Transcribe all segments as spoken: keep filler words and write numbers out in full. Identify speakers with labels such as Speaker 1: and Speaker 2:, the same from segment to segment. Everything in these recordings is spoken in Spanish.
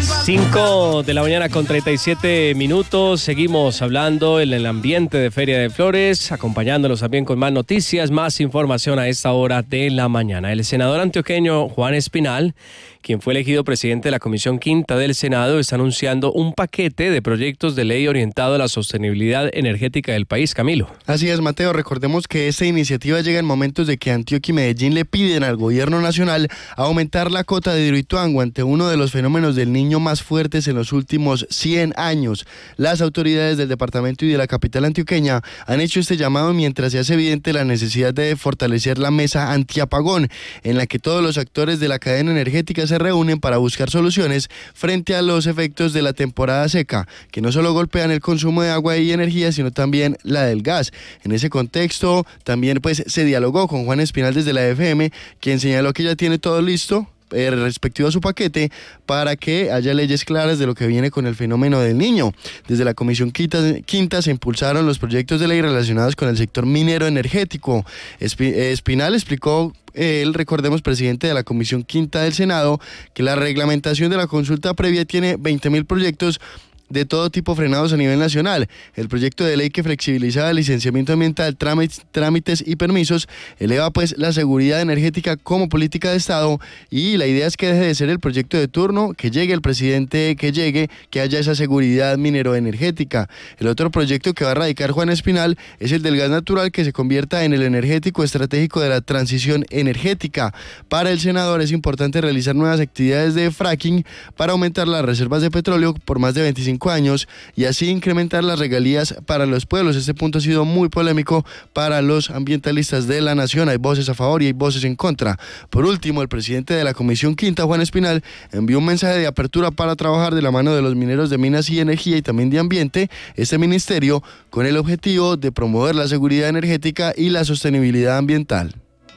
Speaker 1: cinco de la mañana con treinta y siete minutos. Seguimos hablando en el ambiente de Feria de Flores, acompañándolos también con más noticias, más información a esta hora de la mañana. El senador antioqueño Juan Espinal, quien fue elegido presidente de la Comisión Quinta del Senado, está anunciando un paquete de proyectos de ley orientado a la sostenibilidad energética del país. Camilo.
Speaker 2: Así es, Mateo. Recordemos que esta iniciativa llega en momentos de que Antioquia y Medellín le piden al gobierno nacional aumentar la cota de Hidroituango ante uno de los fenómenos del Niño más fuertes en los últimos cien años. Las autoridades del departamento y de la capital antioqueña han hecho este llamado mientras se hace evidente la necesidad de fortalecer la mesa antiapagón, en la que todos los actores de la cadena energética se reúnen para buscar soluciones frente a los efectos de la temporada seca, que no solo golpean el consumo de agua y energía, sino también la del gas. En ese contexto, también pues se dialogó con Juan Espinal desde la F M, quien señaló que ya tiene todo listo Eh, respectivo a su paquete para que haya leyes claras de lo que viene con el fenómeno del Niño. Desde la Comisión Quinta, Quinta se impulsaron los proyectos de ley relacionados con el sector minero energético. Espi- Espinal explicó, él, recordemos, presidente de la Comisión Quinta del Senado, que la reglamentación de la consulta previa tiene veinte mil proyectos de todo tipo frenados a nivel nacional. El proyecto de ley que flexibiliza el licenciamiento ambiental, trámites, trámites y permisos eleva pues la seguridad energética como política de Estado, y la idea es que deje de ser el proyecto de turno, que llegue el presidente que llegue, que haya esa seguridad minero-energética. El otro proyecto que va a radicar Juan Espinal es el del gas natural, que se convierta en el energético estratégico de la transición energética. Para el senador es importante realizar nuevas actividades de fracking para aumentar las reservas de petróleo por más de veinticinco años y así incrementar las regalías para los pueblos. Este punto ha sido muy polémico para los ambientalistas de la nación. Hay voces a favor y hay voces en contra. Por último, el presidente de la Comisión Quinta, Juan Espinal, envió un mensaje de apertura para trabajar de la mano de los mineros de minas y energía y también de ambiente, este ministerio, con el objetivo de promover la seguridad energética y la sostenibilidad ambiental.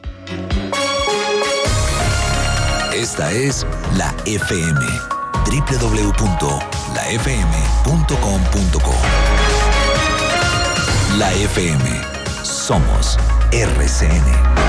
Speaker 3: Esta es la F M. doble u doble u doble u punto la f m punto com punto co. La F M. Somos R C N.